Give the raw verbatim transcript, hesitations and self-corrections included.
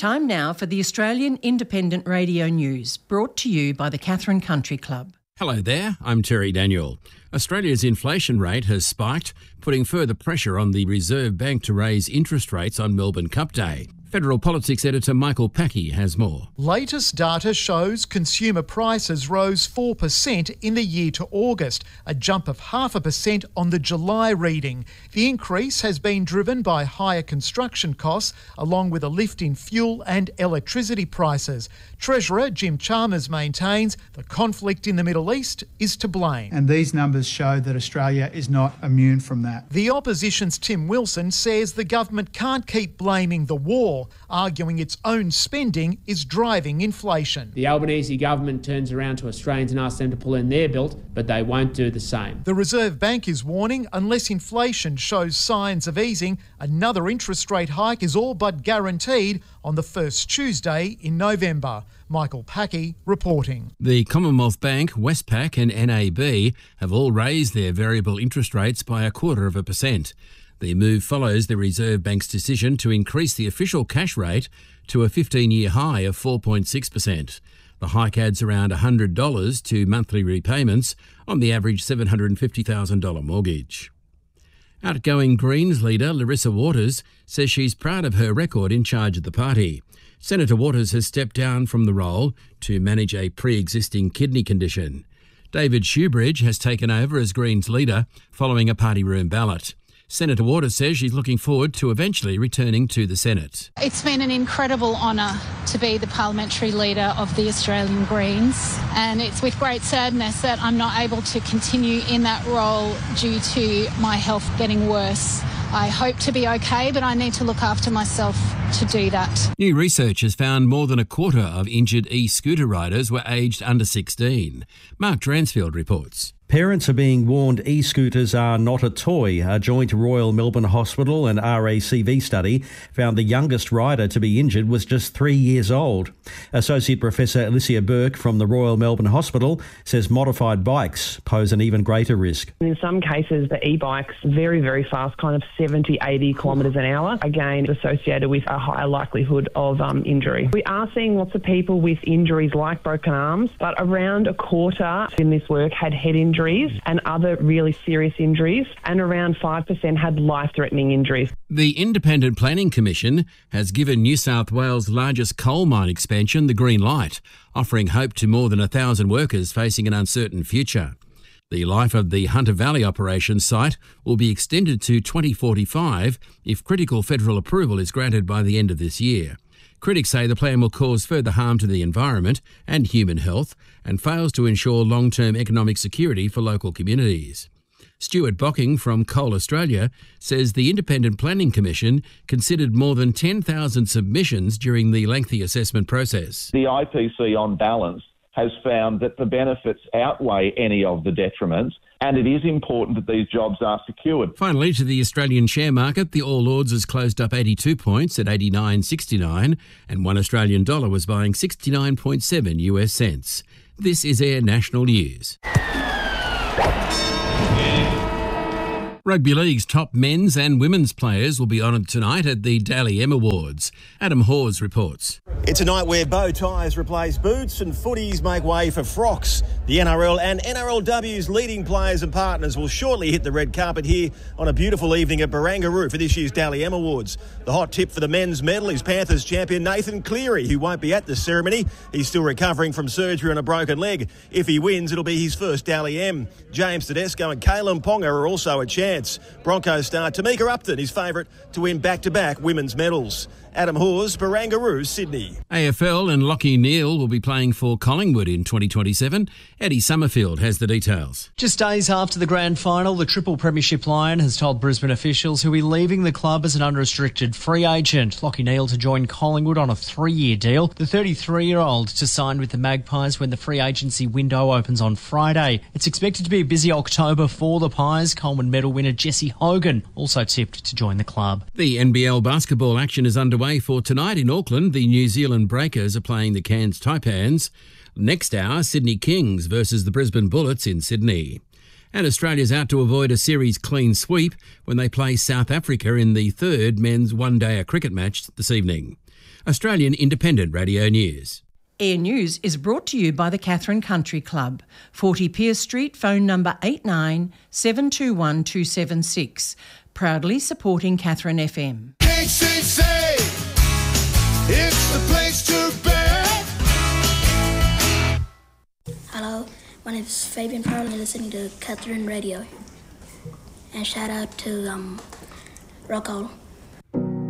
Time now for the Australian Independent Radio News, brought to you by the Katherine Country Club. Hello there, I'm Terry Daniel. Australia's inflation rate has spiked, putting further pressure on the Reserve Bank to raise interest rates on Melbourne Cup Day. Federal Politics editor Michael Packey has more. Latest data shows consumer prices rose four percent in the year to August, a jump of half a percent on the July reading. The increase has been driven by higher construction costs, along with a lift in fuel and electricity prices. Treasurer Jim Chalmers maintains the conflict in the Middle East is to blame. And these numbers show that Australia is not immune from that. The opposition's Tim Wilson says the government can't keep blaming the war, arguing its own spending is driving inflation. The Albanese government turns around to Australians and asks them to pull in their belt, but they won't do the same. The Reserve Bank is warning unless inflation shows signs of easing, another interest rate hike is all but guaranteed on the first Tuesday in November. Michael Packey reporting. The Commonwealth Bank, Westpac and N A B have all raised their variable interest rates by a quarter of a percent. The move follows the Reserve Bank's decision to increase the official cash rate to a fifteen-year high of four point six percent. The hike adds around one hundred dollars to monthly repayments on the average seven hundred fifty thousand dollars mortgage. Outgoing Greens leader Larissa Waters says she's proud of her record in charge of the party. Senator Waters has stepped down from the role to manage a pre-existing kidney condition. David Shoebridge has taken over as Greens leader following a party room ballot. Senator Waters says she's looking forward to eventually returning to the Senate. It's been an incredible honour to be the parliamentary leader of the Australian Greens, and it's with great sadness that I'm not able to continue in that role due to my health getting worse. I hope to be okay, but I need to look after myself to do that. New research has found more than a quarter of injured e-scooter riders were aged under sixteen. Mark Dransfield reports. Parents are being warned e-scooters are not a toy. A joint Royal Melbourne Hospital and R A C V study found the youngest rider to be injured was just three years old. Associate Professor Alicia Burke from the Royal Melbourne Hospital says modified bikes pose an even greater risk. In some cases, the e-bikes very, very fast, kind of seventy, eighty kilometres an hour, again associated with a higher likelihood of um, injury. We are seeing lots of people with injuries like broken arms, but around a quarter in this work had head injuries and other really serious injuries, and around five percent had life-threatening injuries. The Independent Planning Commission has given New South Wales' largest coal mine expansion the green light, offering hope to more than a thousand workers facing an uncertain future. The life of the Hunter Valley Operations site will be extended to twenty forty-five if critical federal approval is granted by the end of this year. Critics say the plan will cause further harm to the environment and human health and fails to ensure long-term economic security for local communities. Stuart Bocking from Coal Australia says the Independent Planning Commission considered more than ten thousand submissions during the lengthy assessment process. The I P C, on balance, has found that the benefits outweigh any of the detriments, and it is important that these jobs are secured. Finally, to the Australian share market, the All Ords has closed up eighty-two points at eighty-nine sixty-nine, and one Australian dollar was buying sixty-nine point seven US cents. This is Air National News. Rugby League's top men's and women's players will be honoured tonight at the Dally M Awards. Adam Hawes reports. It's a night where bow ties replace boots and footies make way for frocks. The N R L and N R L W's leading players and partners will shortly hit the red carpet here on a beautiful evening at Barangaroo for this year's Dally M Awards. The hot tip for the men's medal is Panthers champion Nathan Cleary, who won't be at the ceremony. He's still recovering from surgery on a broken leg. If he wins, it'll be his first Dally M. James Tedesco and Kalen Ponga are also a chance. Broncos star Tamika Upton is favourite to win back-to-back women's medals. Adam Hawes, Barangaroo, Sydney. A F L and Lachie Neale will be playing for Collingwood in twenty twenty-seven. Eddie Summerfield has the details. Just days after the grand final, the Triple Premiership Lion has told Brisbane officials he'll be leaving the club as an unrestricted free agent. Lachie Neale to join Collingwood on a three-year deal. The thirty-three-year-old to sign with the Magpies when the free agency window opens on Friday. It's expected to be a busy October for the Pies. Coleman medal winner Jesse Hogan also tipped to join the club. The N B L basketball action is underway for tonight in Auckland. The New Zealand Breakers are playing the Cairns Taipans. Next hour, Sydney Kings versus the Brisbane Bullets in Sydney. And Australia's out to avoid a series clean sweep when they play South Africa in the third men's one-dayer cricket match this evening. Australian Independent Radio News. Air News is brought to you by the Katherine Country Club, forty Pierce Street, phone number eight nine seven two one two seven six. Proudly supporting Katherine F M. K C C, it's the place to be. Hello, my name is Fabian, proudly listening to Katherine Radio. And shout out to um, Rocco.